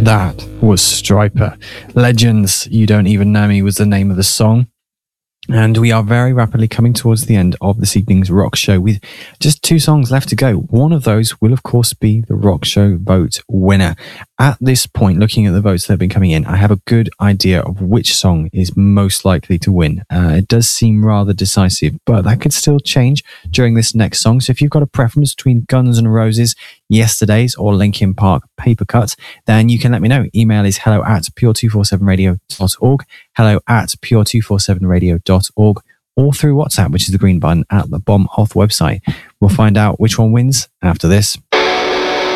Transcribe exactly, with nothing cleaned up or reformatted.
That was Stryper. Legends, You Don't Even Know Me was the name of the song. And we are very rapidly coming towards the end of this evening's rock show with just two songs left to go. One of those will, of course, be the rock show vote winner. At this point, looking at the votes that have been coming in, I have a good idea of which song is most likely to win. Uh, it does seem rather decisive, but that could still change during this next song. So if you've got a preference between Guns N' Roses, Yesterdays, or Linkin Park, Paper Cut, then you can let me know. Email is hello at pure two forty-seven radio dot org, hello at pure two forty-seven radio dot org, or through WhatsApp, which is the green button at the bottom of the website. We'll find out which one wins after this.